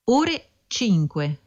ore 5.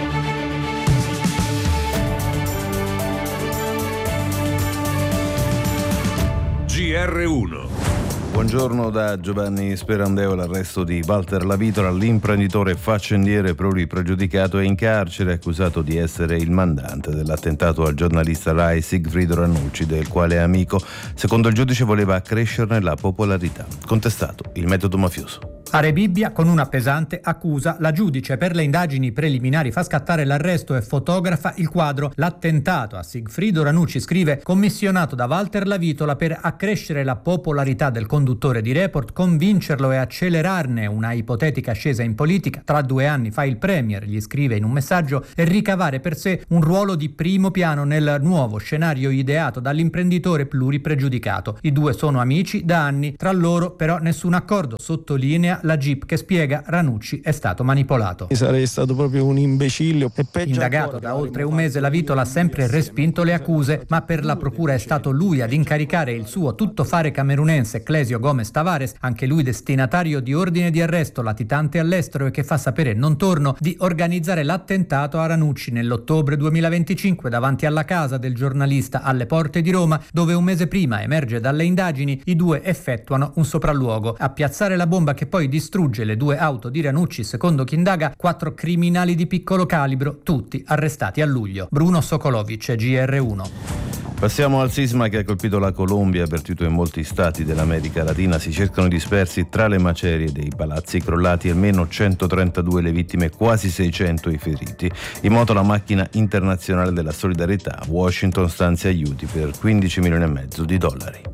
GR1. Buongiorno da Giovanni Sperandeo. L'arresto di Walter Lavitola, l'imprenditore faccendiere pluripregiudicato, è in carcere accusato di essere il mandante dell'attentato al giornalista Rai Sigfrido Ranucci, del quale è amico. Secondo il giudice voleva accrescerne la popolarità. Contestato il metodo mafioso. A Rebibbia, con una pesante accusa, la giudice per le indagini preliminari fa scattare l'arresto e fotografa il quadro "L'attentato a Sigfrido Ranucci", scrive, commissionato da Walter Lavitola per accrescere la popolarità del conduttore di Report, convincerlo e accelerarne una ipotetica ascesa in politica. Tra 2 anni fa il premier, gli scrive in un messaggio, e ricavare per sé un ruolo di primo piano nel nuovo scenario ideato dall'imprenditore pluripregiudicato. I due sono amici da anni, tra loro però nessun accordo, sottolinea la GIP, che spiega Ranucci è stato manipolato. Sarei stato proprio un imbecille. Indagato da oltre un mese, Lavitola ha sempre respinto le accuse, ma per la procura è stato lui ad incaricare il suo tuttofare camerunense Clesio Gomez Tavares, anche lui destinatario di ordine di arresto latitante all'estero e che fa sapere non torno, di organizzare l'attentato a Ranucci nell'ottobre 2025 davanti alla casa del giornalista alle porte di Roma, dove un mese prima, emerge dalle indagini, i due effettuano un sopralluogo. A piazzare la bomba che poi distrugge le 2 auto di Ranucci, secondo chi indaga, 4 criminali di piccolo calibro, tutti arrestati a luglio. Bruno Sokolovic, GR1. Passiamo al sisma che ha colpito la Colombia, avvertito in molti stati dell'America Latina. Si cercano dispersi tra le macerie dei palazzi crollati, almeno 132 le vittime, quasi 600 i feriti. In moto la macchina internazionale della solidarietà. Washington stanzia aiuti per $15,5 milioni.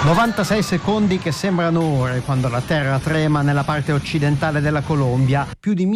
96 secondi che sembrano ore quando la terra trema nella parte occidentale della Colombia. Più di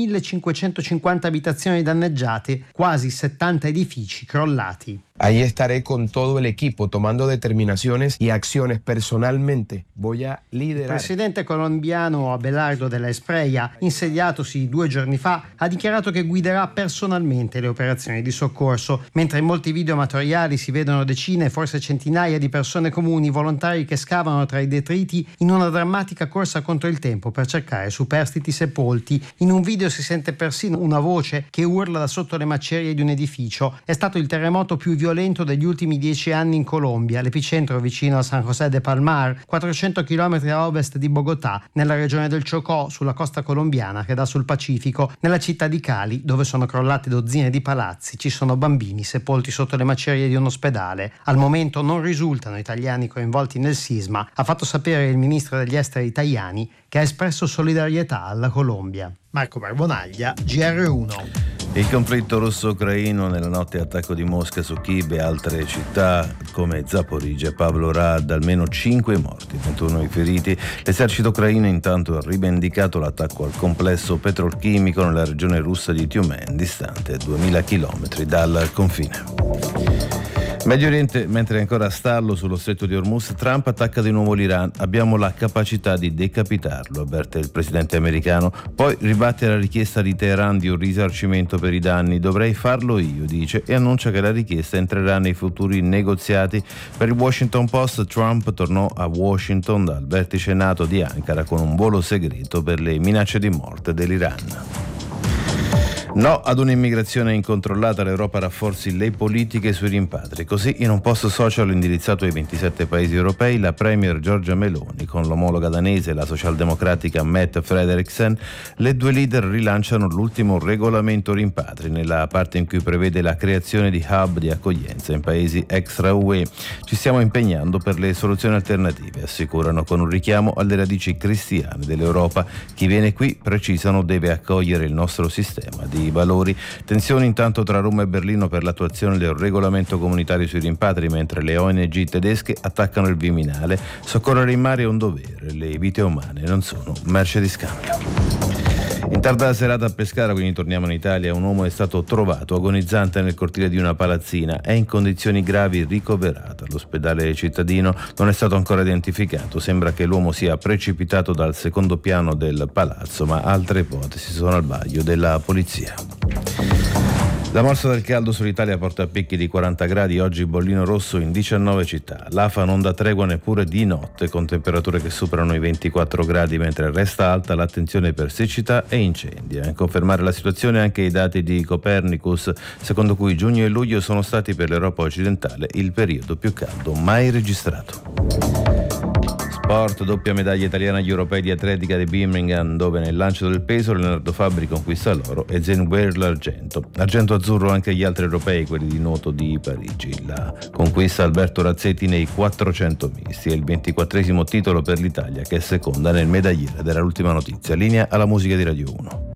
1550 abitazioni danneggiate, quasi 70 edifici crollati. Ahí estaré con todo el equipo tomando determinaciones y acciones personalmente. Voy a liderar. Il presidente colombiano Abelardo de la Espriella, insediatosi 2 giorni fa, ha dichiarato che guiderà personalmente le operazioni di soccorso, mentre in molti video amatoriali si vedono decine, forse centinaia di persone comuni, volontari che scavano tra i detriti in una drammatica corsa contro il tempo per cercare superstiti sepolti. In un video si sente persino una voce che urla da sotto le macerie di un edificio. È stato il terremoto più violento degli ultimi 10 anni in Colombia, l'epicentro vicino a San José de Palmar, 400 km a ovest di Bogotà, nella regione del Chocó, sulla costa colombiana che dà sul Pacifico. Nella città di Cali, dove sono crollate dozzine di palazzi, ci sono bambini sepolti sotto le macerie di un ospedale. Al momento non risultano italiani coinvolti nel sisma, ha fatto sapere il ministro degli esteri Tajani, che ha espresso solidarietà alla Colombia. Marco Barbonaglia, GR1. Il conflitto russo-ucraino, nella notte attacco di Mosca su Kiev e altre città come Zaporizhzhia e Pavlograd, almeno 5 morti, 21 i feriti. L'esercito ucraino intanto ha rivendicato l'attacco al complesso petrolchimico nella regione russa di Tyumen, distante 2000 km dal confine. Medio Oriente, mentre è ancora a stallo sullo stretto di Hormuz, Trump attacca di nuovo l'Iran. Abbiamo la capacità di decapitarlo, avverte il presidente americano. Poi ribatte la richiesta di Teheran di un risarcimento per i danni. Dovrei farlo io, dice, e annuncia che la richiesta entrerà nei futuri negoziati. Per il Washington Post, Trump tornò a Washington dal vertice NATO di Ankara con un volo segreto per le minacce di morte dell'Iran. No ad un'immigrazione incontrollata, l'Europa rafforzi le politiche sui rimpatri. Così, in un post social indirizzato ai 27 paesi europei, la premier Giorgia Meloni, con l'omologa danese, la socialdemocratica Mette Frederiksen, le 2 leader rilanciano l'ultimo regolamento rimpatri, nella parte in cui prevede la creazione di hub di accoglienza in paesi extra UE. Ci stiamo impegnando per le soluzioni alternative, assicurano, con un richiamo alle radici cristiane dell'Europa. Chi viene qui, precisano, deve accogliere il nostro sistema di valori. Tensioni intanto tra Roma e Berlino per l'attuazione del regolamento comunitario sui rimpatri, mentre le ONG tedesche attaccano il Viminale. Soccorrere in mare è un dovere, le vite umane non sono merce di scambio. In tarda serata a Pescara, quindi torniamo in Italia, un uomo è stato trovato agonizzante nel cortile di una palazzina, è in condizioni gravi, ricoverato all'ospedale cittadino, non è stato ancora identificato, sembra che l'uomo sia precipitato dal secondo piano del palazzo, ma altre ipotesi sono al vaglio della polizia. La morsa del caldo sull'Italia porta a picchi di 40 gradi, oggi bollino rosso in 19 città. L'AFA non dà tregua neppure di notte, con temperature che superano i 24 gradi, mentre resta alta l'attenzione per siccità e incendi. A confermare la situazione anche i dati di Copernicus, secondo cui giugno e luglio sono stati per l'Europa occidentale il periodo più caldo mai registrato. Sport, doppia medaglia italiana agli europei di atletica di Birmingham, dove nel lancio del peso Leonardo Fabbri conquista l'oro e Zenguer l'argento. Argento azzurro anche gli altri europei, quelli di nuoto di Parigi. La conquista Alberto Razzetti nei 400 misti, è il 24esimo titolo per l'Italia, che è seconda nel medagliere dell'ultima notizia. Linea alla musica di Radio 1.